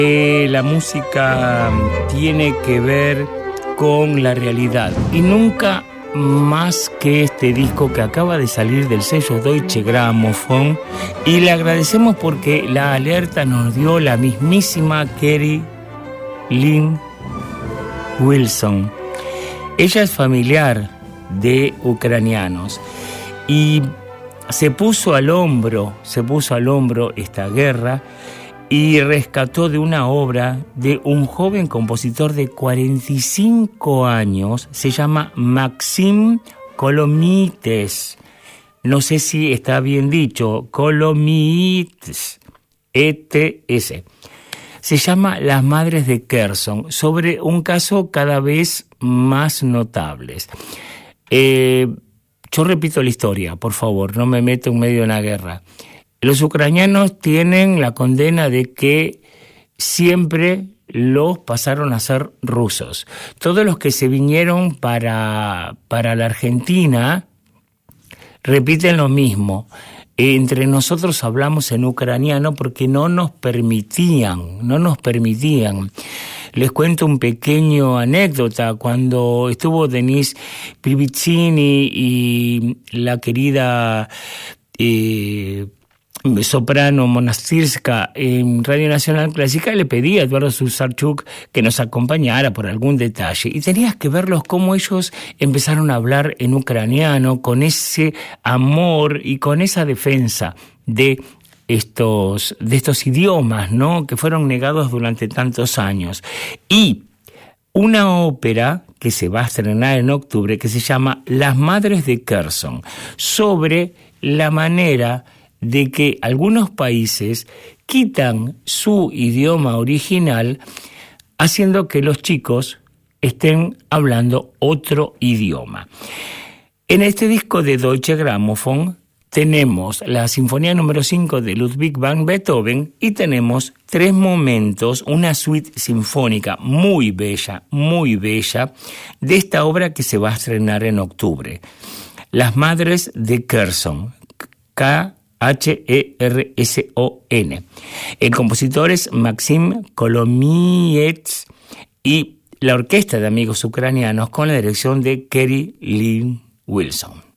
La música tiene que ver con la realidad y nunca más que este disco que acaba de salir del sello Deutsche Grammophon, y le agradecemos porque la alerta nos dio la mismísima Kerry Lynn Wilson. Ella es familiar de ucranianos y se puso al hombro esta guerra y rescató de una obra de un joven compositor de 45 años, se llama Maxim Kolomites. No sé si está bien dicho, Kolomites, E-T-S. Se llama Las Madres de Kherson, sobre un caso cada vez más notables. Yo repito la historia, por favor, no me meto en medio de una guerra. Los ucranianos tienen la condena de que siempre los pasaron a ser rusos. Todos los que se vinieron para la Argentina repiten lo mismo. Entre nosotros hablamos en ucraniano porque no nos permitían. Les cuento un pequeño anécdota. Cuando estuvo Denise Privitsini y la querida soprano Monastirska en Radio Nacional Clásica, le pedí a Eduardo Susarchuk que nos acompañara por algún detalle, y tenías que verlos cómo ellos empezaron a hablar en ucraniano con ese amor y con esa defensa de estos idiomas, ¿no?, que fueron negados durante tantos años. Y una ópera que se va a estrenar en octubre que se llama Las Madres de Kherson, sobre la manera de que algunos países quitan su idioma original, haciendo que los chicos estén hablando otro idioma. En este disco de Deutsche Grammophon tenemos la Sinfonía número 5 de Ludwig van Beethoven y tenemos 3 momentos, una suite sinfónica muy bella, de esta obra que se va a estrenar en octubre. Las Madres de Kherson, Kherson. El compositor es Maxim Kolomiets y la orquesta de amigos ucranianos con la dirección de Kerry Lynn Wilson.